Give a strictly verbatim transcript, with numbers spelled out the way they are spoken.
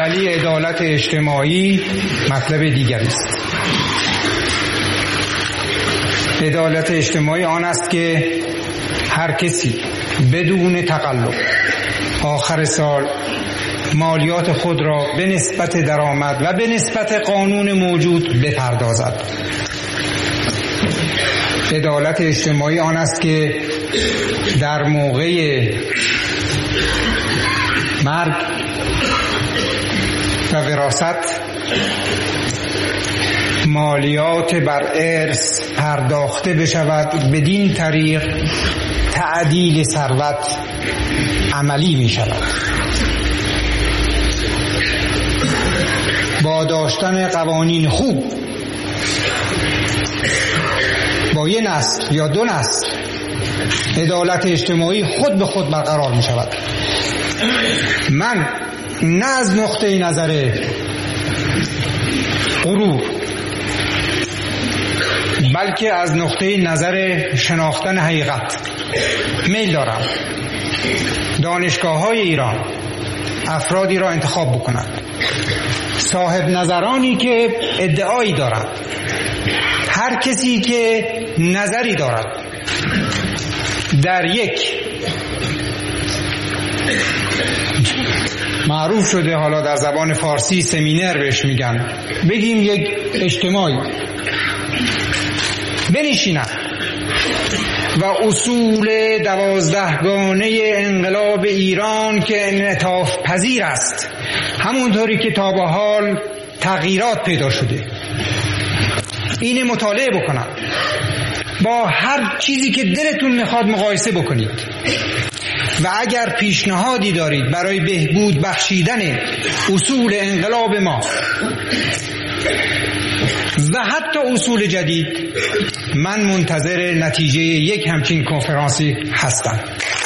ولی عدالت اجتماعی مطلب دیگری است. عدالت اجتماعی آن است که هر کسی بدون تقلب آخر سال مالیات خود را به نسبت درآمد و به نسبت قانون موجود بپردازد. عدالت اجتماعی آن است که در موقع مرگ و وراثت مالیات بر ارث پرداخته بشود، بدین طریق تعدیل ثروت عملی می شود. با داشتن قوانین خوب با یه نسل یا دو نسل عدالت اجتماعی خود به خود برقرار می شود. من نه از نقطه نظر غرور بلکه از نقطه نظر شناختن حقیقت میل دارم دانشگاه های ایران افرادی را انتخاب بکنند، صاحب نظرانی که ادعایی دارند، هر کسی که نظری دارد در یک معروف شده حالا در زبان فارسی سمینر بهش میگن، بگیم یک اجتماعی بنشینن و اصول دوازدهگانه انقلاب ایران که انعطاف پذیر است، همونطوری که تا به حال تغییرات پیدا شده، این مطالعه بکنن، با هر چیزی که دلتون میخواد مقایسه بکنید و اگر پیشنهادی دارید برای بهبود بخشیدن اصول انقلاب ما و حتی اصول جدید، من منتظر نتیجه یک همچین کنفرانسی هستم.